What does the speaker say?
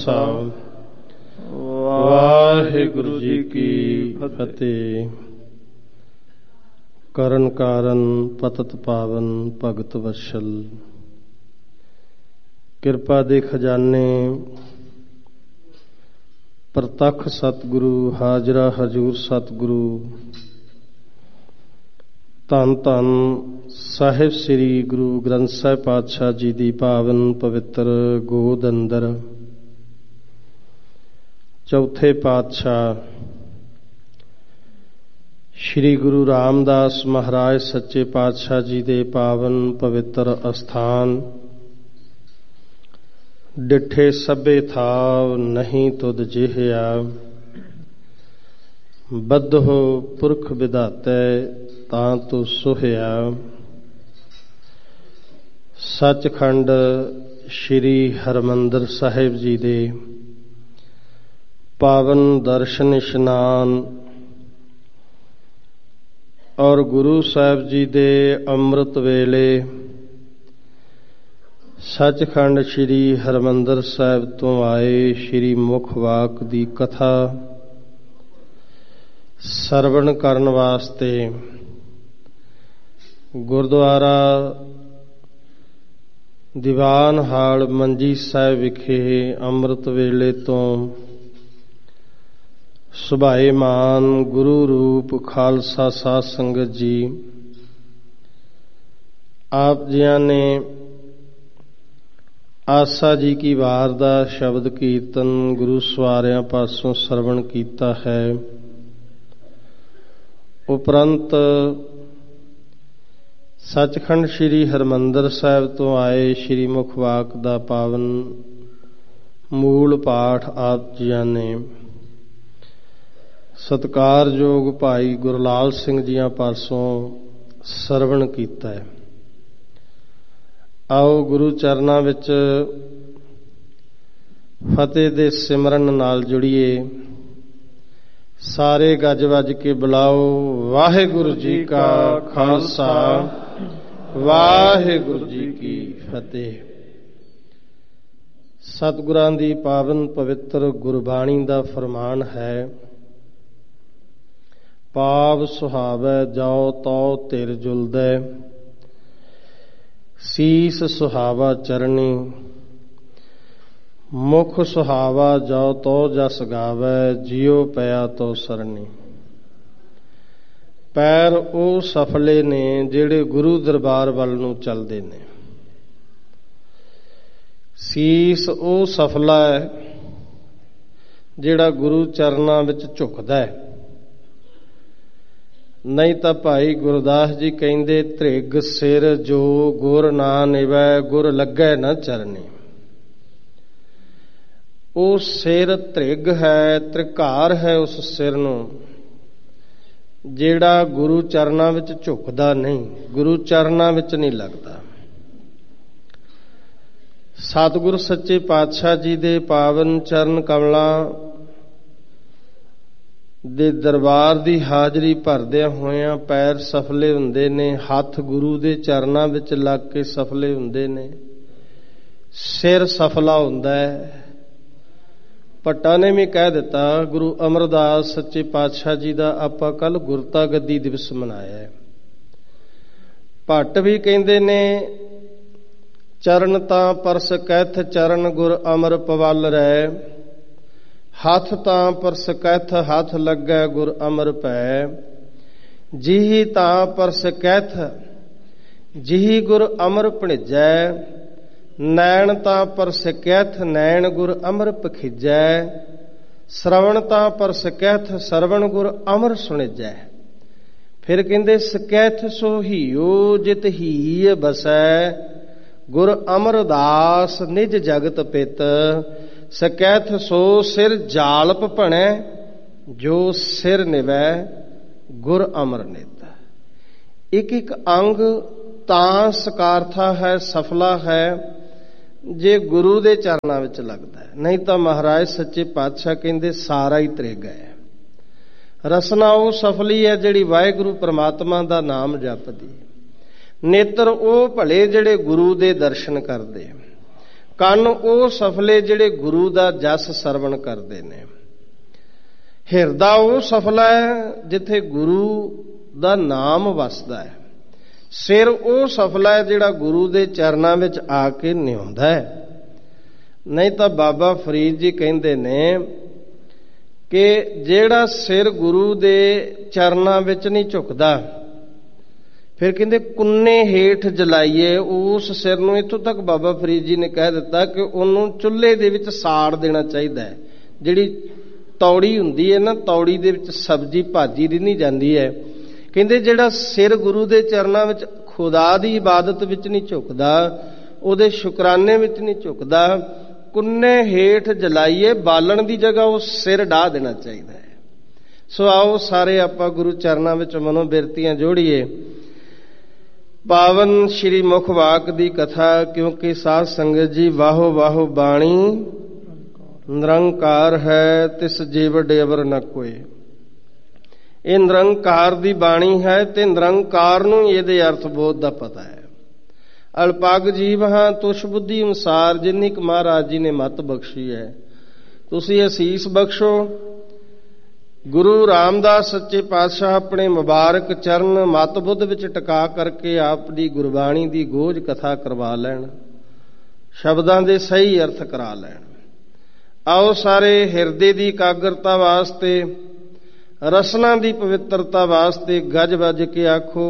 ਖਾਲਸਾ, ਵਾਹਿਗੁਰੂ ਜੀ ਕੀ ਫਤਿਹ। ਕਰਨ ਕਾਰਨ ਪਤਿਤ ਪਾਵਨ ਭਗਤ ਵਤਸਲ, ਕਿਰਪਾ ਦੇ ਖਜ਼ਾਨੇ ਪ੍ਰਤੱਖ ਸਤਿਗੁਰੂ, ਹਾਜ਼ਰਾ ਹਜ਼ੂਰ ਸਤਿਗੁਰੂ, ਧੰਨ ਧੰਨ ਸਾਹਿਬ ਸ੍ਰੀ ਗੁਰੂ ਗ੍ਰੰਥ ਸਾਹਿਬ ਪਾਤਸ਼ਾਹ ਜੀ ਦੀ ਪਾਵਨ ਪਵਿੱਤਰ ਗੋਦ ਅੰਦਰ ਚੌਥੇ ਪਾਤਸ਼ਾਹ ਸ੍ਰੀ ਗੁਰੂ ਰਾਮਦਾਸ ਮਹਾਰਾਜ ਸੱਚੇ ਪਾਤਸ਼ਾਹ ਜੀ ਦੇ ਪਾਵਨ ਪਵਿੱਤਰ ਅਸਥਾਨ ਡਿਠੇ ਸਭੇ ਥਾਵ ਨਹੀਂ ਤੁਧ ਜਿਹਿਆ, ਬੱਧੋ ਪੁਰਖ ਵਿਧਾਤੈ ਤਾਂ ਤੂੰ ਸੁਹਿਆ। ਸੱਚਖੰਡ ਸ੍ਰੀ ਹਰਿਮੰਦਰ ਸਾਹਿਬ ਜੀ ਦੇ ਪਾਵਨ ਦਰਸ਼ਨ ਇਸ਼ਨਾਨ ਔਰ ਗੁਰੂ ਸਾਹਿਬ ਜੀ ਦੇ ਅੰਮ੍ਰਿਤ ਵੇਲੇ ਸੱਚਖੰਡ ਸ੍ਰੀ ਹਰਿਮੰਦਰ ਸਾਹਿਬ ਤੋਂ ਆਏ ਸ੍ਰੀ ਮੁਖ ਵਾਕ ਦੀ ਕਥਾ ਸਰਵਣ ਕਰਨ ਵਾਸਤੇ ਗੁਰਦੁਆਰਾ ਦੀਵਾਨ ਹਾਲ ਮੰਜੀ ਸਾਹਿਬ ਵਿਖੇ ਅੰਮ੍ਰਿਤ ਵੇਲੇ ਤੋਂ ਸੁਭਾਏਮਾਨ ਗੁਰੂ ਰੂਪ ਖਾਲਸਾ ਸਾਧ ਸੰਗਤ ਜੀ, ਆਪ ਜੀਆਂ ਨੇ ਆਸਾ ਜੀ ਕੀ ਵਾਰ ਦਾ ਸ਼ਬਦ ਕੀਰਤਨ ਗੁਰੂ ਸਵਾਰਿਆਂ ਪਾਸੋਂ ਸਰਵਣ ਕੀਤਾ ਹੈ। ਉਪਰੰਤ ਸੱਚਖੰਡ ਸ੍ਰੀ ਹਰਿਮੰਦਰ ਸਾਹਿਬ ਤੋਂ ਆਏ ਸ੍ਰੀ ਮੁਖ ਵਾਕ ਦਾ ਪਾਵਨ ਮੂਲ ਪਾਠ ਆਪ ਜੀਆਂ ਨੇ ਸਤਿਕਾਰਯੋਗ ਭਾਈ ਗੁਰਲਾਲ ਸਿੰਘ ਜੀਆਂ ਪਾਸੋਂ ਸਰਵਣ ਕੀਤਾ ਹੈ। ਆਓ ਗੁਰੂ ਚਰਨਾਂ ਵਿੱਚ ਫਤਿਹ ਦੇ ਸਿਮਰਨ ਨਾਲ ਜੁੜੀਏ। ਸਾਰੇ ਗੱਜ ਵੱਜ ਕੇ ਬੁਲਾਓ, ਵਾਹਿਗੁਰੂ ਜੀ ਕਾ ਖਾਲਸਾ, ਵਾਹਿਗੁਰੂ ਜੀ ਕੀ ਫਤਿਹ। ਸਤਿਗੁਰਾਂ ਦੀ ਪਾਵਨ ਪਵਿੱਤਰ ਗੁਰਬਾਣੀ ਦਾ ਫਰਮਾਨ ਹੈ, ਪਾਵ ਸੁਹਾਵੈ ਜੋ ਤਉ ਧਿਰ ਜੁਲਦੈ, ਸੀਸ ਸੁਹਾਵਾ ਚਰਣੀ, ਮੁਖ ਸੁਹਾਵਾ ਜੋ ਤੋ ਜਸ ਗਾਵੈ, ਜਿਉ ਪਿਆ ਤੋ ਸਰਣੀ। ਪੈਰ ਉਹ ਸਫਲੇ ਨੇ ਜਿਹੜੇ ਗੁਰੂ ਦਰਬਾਰ ਵੱਲ ਨੂੰ ਚੱਲਦੇ ਨੇ। ਸੀਸ ਉਹ ਸਫਲਾ ਹੈ ਜਿਹੜਾ ਗੁਰੂ ਚਰਨਾਂ ਵਿੱਚ ਝੁਕਦਾ ਹੈ। ਨਹੀਂ ਤਾਂ ਭਾਈ ਗੁਰਦਾਸ ਜੀ ਕਹਿੰਦੇ, ਧ੍ਰਿਗ ਸਿਰ ਜੋ ਗੁਰ ਨਾ ਨਿਵੈ, ਗੁਰ ਲੱਗੈ ਨਾ ਚਰਨੀ। ਉਹ ਸਿਰ ਧ੍ਰਿਗ ਹੈ, ਤ੍ਰਿਕਾਰ ਹੈ ਉਸ ਸਿਰ ਨੂੰ ਜਿਹੜਾ ਗੁਰੂ ਚਰਨਾਂ ਵਿੱਚ ਝੁਕਦਾ ਨਹੀਂ, ਗੁਰੂ ਚਰਨਾਂ ਵਿੱਚ ਨਹੀਂ ਲੱਗਦਾ। ਸਤਿਗੁਰ ਸੱਚੇ ਪਾਤਸ਼ਾਹ ਜੀ ਦੇ ਪਾਵਨ ਚਰਨ ਕਮਲਾਂ ਦੇ ਦਰਬਾਰ ਦੀ ਹਾਜ਼ਰੀ ਭਰਦਿਆਂ ਹੋਇਆਂ ਪੈਰ ਸਫਲੇ ਹੁੰਦੇ ਨੇ, ਹੱਥ ਗੁਰੂ ਦੇ ਚਰਨਾਂ ਵਿੱਚ ਲੱਗ ਕੇ ਸਫਲੇ ਹੁੰਦੇ ਨੇ, ਸਿਰ ਸਫਲਾ ਹੁੰਦਾ ਹੈ। ਭੱਟਾਂ ਨੇ ਵੀ ਕਹਿ ਦਿੱਤਾ, ਗੁਰੂ ਅਮਰਦਾਸ ਸੱਚੇ ਪਾਤਸ਼ਾਹ ਜੀ ਦਾ ਆਪਾਂ ਕੱਲ ਗੁਰਤਾ ਗੱਦੀ ਦਿਵਸ ਮਨਾਇਆ ਹੈ। ਭੱਟ ਵੀ ਕਹਿੰਦੇ ਨੇ, ਚਰਨ ਤਾਂ ਪਰਸ ਕਹਿਥ ਚਰਨ ਗੁਰ ਅਮਰ ਪਵਲ ਰਹਿ, ਹੱਥ ਤਾਂ ਪਰਸ ਕਹਿਥ ਹੱਥ ਲੱਗੈ ਗੁਰ ਅਮਰ ਭੈ, ਜਿਹੀ ਤਾਂ ਪਰਸ ਕਹਿਥ ਜਿਹੀ ਗੁਰ ਅਮਰ ਭਣਿਜੈ, ਨੈਣ ਤਾਂ ਪਰਸ ਕਹਿਥ ਨੈਣ ਗੁਰ ਅਮਰ ਪਖਿਜੈ, ਸਰਵਣ ਤਾਂ ਪਰਸ ਕਹਿਥ ਸਰਵਣ ਗੁਰ ਅਮਰ ਸੁਣਿਜੈ। ਫਿਰ ਕਹਿੰਦੇ, ਸਕੈਥ ਸੋ ਹੀਓ ਜਿਤ ਹੀ ਬਸੈ, ਗੁਰ ਅਮਰਦਾਸ ਨਿਜ ਜਗਤ ਪਿਤ, ਸਕੈਥ ਸੋ ਸਿਰ ਜਾਲਪ ਭਣੈ, ਜੋ ਸਿਰ ਨਿਵੈ ਗੁਰ ਅਮਰ ਨਿਤ। ਇੱਕ ਇੱਕ ਅੰਗ ਤਾਂ ਸਕਾਰਥਾ ਹੈ, ਸਫਲਾ ਹੈ ਜੇ ਗੁਰੂ ਦੇ ਚਰਨਾਂ ਵਿੱਚ ਲੱਗਦਾ ਹੈ। ਨਹੀਂ ਤਾਂ ਮਹਾਰਾਜ ਸੱਚੇ ਪਾਤਸ਼ਾਹ ਕਹਿੰਦੇ ਸਾਰਾ ਹੀ ਧ੍ਰਿਗ ਹੈ। ਰਸਨਾ ਉਹ ਸਫਲੀ ਹੈ ਜਿਹੜੀ ਵਾਹਿਗੁਰੂ ਪ੍ਰਮਾਤਮਾ ਦਾ ਨਾਮ ਜਪਦੀ। ਨੇਤਰ ਉਹ ਭਲੇ ਜਿਹੜੇ ਗੁਰੂ ਦੇ ਦਰਸ਼ਨ ਕਰਦੇ। ਕੰਨ ਉਹ ਸਫਲੇ ਜਿਹੜੇ ਗੁਰੂ ਦਾ ਜਸ ਸਰਵਣ ਕਰਦੇ ਨੇ। ਹਿਰਦਾ ਉਹ ਸਫਲਾ ਹੈ ਜਿੱਥੇ ਗੁਰੂ ਦਾ ਨਾਮ ਵਸਦਾ ਹੈ। ਸਿਰ ਉਹ ਸਫਲਾ ਹੈ ਜਿਹੜਾ ਗੁਰੂ ਦੇ ਚਰਨਾਂ ਵਿੱਚ ਆ ਕੇ ਨਿਉਂਦਾ ਹੈ। ਨਹੀਂ ਤਾਂ ਬਾਬਾ ਫਰੀਦ ਜੀ ਕਹਿੰਦੇ ਨੇ ਕਿ ਜਿਹੜਾ ਸਿਰ ਗੁਰੂ ਦੇ ਚਰਨਾਂ ਵਿੱਚ ਨਹੀਂ ਝੁਕਦਾ, ਫਿਰ ਕਹਿੰਦੇ ਕੁੰਨੇ ਹੇਠ ਜਲਾਈਏ ਉਸ ਸਿਰ ਨੂੰ। ਇੱਥੋਂ ਤੱਕ ਬਾਬਾ ਫਰੀਦ ਜੀ ਨੇ ਕਹਿ ਦਿੱਤਾ ਕਿ ਉਹਨੂੰ ਚੁੱਲ੍ਹੇ ਦੇ ਵਿੱਚ ਸਾੜ ਦੇਣਾ ਚਾਹੀਦਾ ਹੈ। ਜਿਹੜੀ ਤੌੜੀ ਹੁੰਦੀ ਹੈ ਨਾ, ਤੌੜੀ ਦੇ ਵਿੱਚ ਸਬਜ਼ੀ ਭਾਜੀ ਰਿੰਨੀ ਜਾਂਦੀ ਹੈ। ਕਹਿੰਦੇ ਜਿਹੜਾ ਸਿਰ ਗੁਰੂ ਦੇ ਚਰਨਾਂ ਵਿੱਚ ਖੁਦਾ ਦੀ ਇਬਾਦਤ ਵਿੱਚ ਨਹੀਂ ਝੁਕਦਾ, ਉਹਦੇ ਸ਼ੁਕਰਾਨੇ ਵਿੱਚ ਨਹੀਂ ਝੁਕਦਾ, ਕੁੰਨੇ ਹੇਠ ਜਲਾਈਏ, ਬਾਲਣ ਦੀ ਜਗ੍ਹਾ ਉਹ ਸਿਰ ਢਾਹ ਦੇਣਾ ਚਾਹੀਦਾ ਹੈ। ਸੋ ਆਓ ਸਾਰੇ ਆਪਾਂ ਗੁਰੂ ਚਰਨਾਂ ਵਿੱਚ ਮਨੋ ਬਿਰਤੀਆਂ ਜੋੜੀਏ। ਪਾਵਨ ਸ਼੍ਰੀ ਮੁਖ ਵਾਕ ਦੀ ਕਥਾ, ਕਿਉਂਕਿ ਸਾਧ ਸੰਗਤ ਜੀ ਵਾਹੋ ਵਾਹੋ ਬਾਣੀ ਨਿਰੰਕਾਰ ਹੈ, ਤਿਸ ਜੀਵ ਡੇਵਰ ਨ ਕੋਏ। ਇਹ ਨਿਰੰਕਾਰ ਦੀ ਬਾਣੀ ਹੈ ਤੇ ਨਿਰੰਕਾਰ ਨੂੰ ਇਹਦੇ ਅਰਥ ਬੋਧ ਦਾ ਪਤਾ ਹੈ। ਅਲਪਗ ਜੀਵ ਹਾਂ ਤੁਸ਼ ਬੁੱਧੀ ਅਨੁਸਾਰ, ਜਿੰਨੀ ਕੁ ਮਹਾਰਾਜ ਜੀ ਨੇ ਮੱਤ ਬਖਸ਼ੀ ਹੈ। ਤੁਸੀਂ ਅਸੀਸ ਬਖਸ਼ੋ। ਗੁਰੂ ਰਾਮਦਾਸ ਸੱਚੇ ਪਾਤਸ਼ਾਹ ਆਪਣੇ ਮੁਬਾਰਕ ਚਰਨ ਮੱਤ ਬੁੱਧ ਵਿੱਚ ਟਿਕਾ ਕਰਕੇ ਆਪ ਦੀ ਗੁਰਬਾਣੀ ਦੀ ਗੋਝ ਕਥਾ ਕਰਵਾ ਲੈਣ, ਸ਼ਬਦਾਂ ਦੇ ਸਹੀ ਅਰਥ ਕਰਾ ਲੈਣ। ਆਓ ਸਾਰੇ ਹਿਰਦੇ ਦੀ ਇਕਾਗਰਤਾ ਵਾਸਤੇ, ਰਸਨਾ ਦੀ ਪਵਿੱਤਰਤਾ ਵਾਸਤੇ ਗੱਜ ਵੱਜ ਕੇ ਆਖੋ